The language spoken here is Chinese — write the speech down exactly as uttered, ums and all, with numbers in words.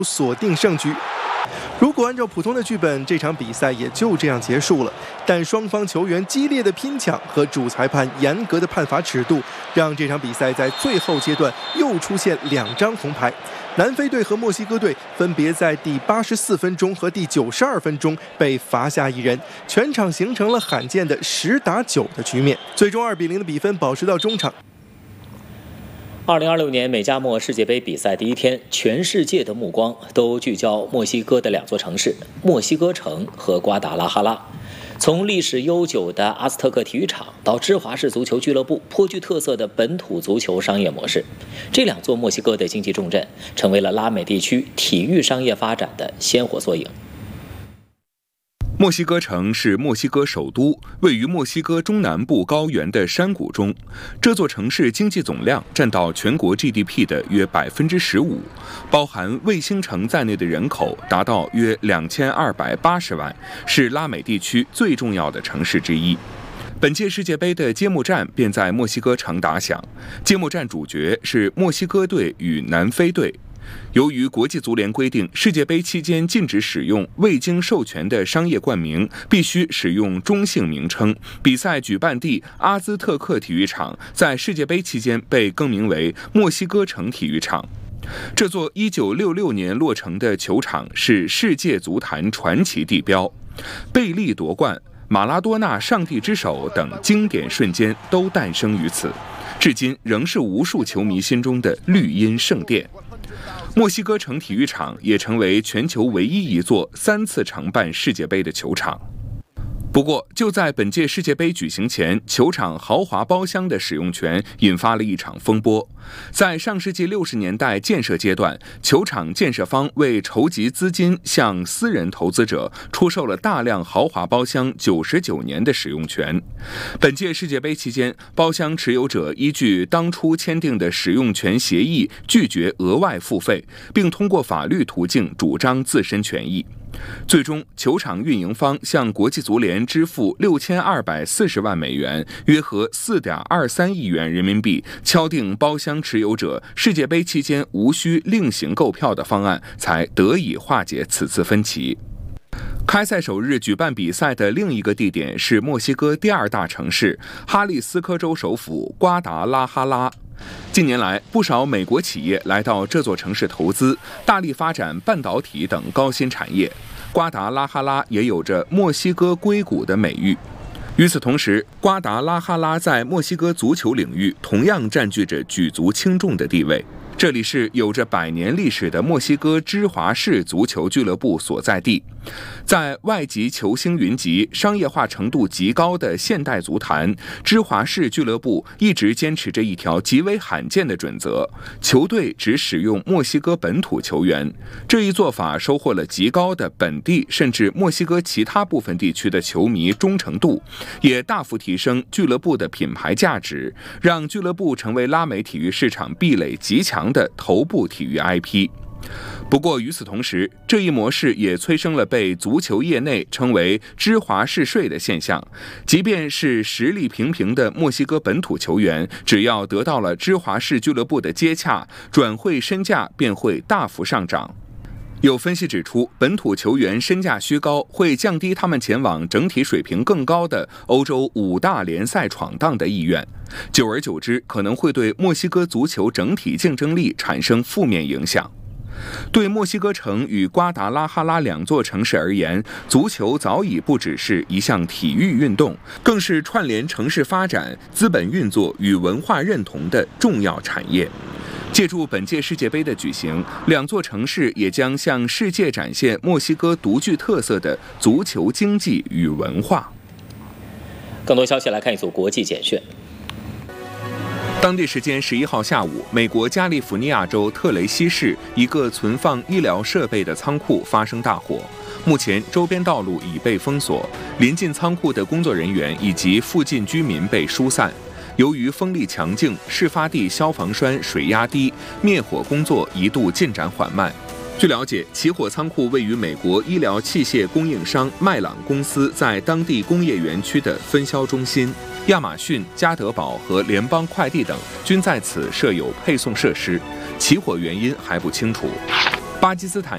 锁定胜局。如果按照普通的剧本，这场比赛也就这样结束了。但双方球员激烈的拼抢和主裁判严格的判罚尺度，让这场比赛在最后阶段又出现两张红牌。南非队和墨西哥队分别在第八十四分钟和第九十二分钟被罚下一人，全场形成了罕见的十打九的局面。最终二比零的比分保持到中场。 二零二六年美加墨世界杯比赛第一天，全世界的目光都聚焦墨西哥的两座城市墨西哥城和瓜达拉哈拉。从历史悠久的阿斯特克体育场到芝华士足球俱乐部颇具特色的本土足球商业模式，这两座墨西哥的经济重镇成为了拉美地区体育商业发展的鲜活缩影。 墨西哥城是墨西哥首都，位于墨西哥中南部高原的山谷中。这座城市经济总量占到全国 G D P 的约百分之十五，包含卫星城在内的人口达到约两千二百八十万，是拉美地区最重要的城市之一。本届世界杯的揭幕战便在墨西哥城打响，揭幕战主角是墨西哥队与南非队。由于国际足联规定，世界杯期间禁止使用未经授权的商业冠名，必须使用中性名称。比赛举办地阿兹特克体育场在世界杯期间被更名为墨西哥城体育场。这座一九六六年落成的球场是世界足坛传奇地标，贝利夺冠、马拉多纳上帝之手等经典瞬间都诞生于此，至今仍是无数球迷心中的绿茵圣殿。墨西哥城体育场也成为全球唯一一座三次承办世界杯的球场。不过，就在本届世界杯举行前，球场豪华包厢的使用权引发了一场风波。在上世纪六十年代建设阶段，球场建设方为筹集资金，向私人投资者出售了大量豪华包厢九十九年的使用权。本届世界杯期间，包厢持有者依据当初签订的使用权协议，拒绝额外付费，并通过法律途径主张自身权益。最终，球场运营方向国际足联支付六千二百四十万美元，约合四点二三亿元人民币，敲定包厢持有者世界杯期间无需另行购票的方案，才得以化解此次分歧。开赛首日举办比赛的另一个地点是墨西哥第二大城市哈利斯科州首府瓜达拉哈拉。近年来，不少美国企业来到这座城市投资，大力发展半导体等高新产业。瓜达拉哈拉也有着墨西哥硅谷的美誉。与此同时，瓜达拉哈拉在墨西哥足球领域同样占据着举足轻重的地位。这里是有着百年历史的墨西哥芝华士足球俱乐部所在地。在外籍球星云集、商业化程度极高的现代足坛，芝华士俱乐部一直坚持着一条极为罕见的准则：球队只使用墨西哥本土球员。这一做法收获了极高的本地甚至墨西哥其他部分地区的球迷忠诚度，也大幅提升俱乐部的品牌价值，让俱乐部成为拉美体育市场壁垒极强的头部体育 I P。不过与此同时，这一模式也催生了被足球业内称为芝华士税的现象。即便是实力平平的墨西哥本土球员，只要得到了芝华士俱乐部的接洽，转会身价便会大幅上涨。有分析指出，本土球员身价虚高，会降低他们前往整体水平更高的欧洲五大联赛闯荡的意愿，久而久之，可能会对墨西哥足球整体竞争力产生负面影响。对墨西哥城与瓜达拉哈拉两座城市而言，足球早已不只是一项体育运动，更是串联城市发展、资本运作与文化认同的重要产业。借助本届世界杯的举行，两座城市也将向世界展现墨西哥独具特色的足球经济与文化。 更多消息来看一组国际简讯。 当地时间十一号下午，美国加利福尼亚州特雷西市一个存放医疗设备的仓库发生大火，目前周边道路已被封锁，临近仓库的工作人员以及附近居民被疏散。由于风力强劲，事发地消防栓水压低，灭火工作一度进展缓慢。据了解，起火仓库位于美国医疗器械供应商麦朗公司在当地工业园区的分销中心，亚马逊、加德堡和联邦快递等均在此设有配送设施。起火原因还不清楚。巴基斯坦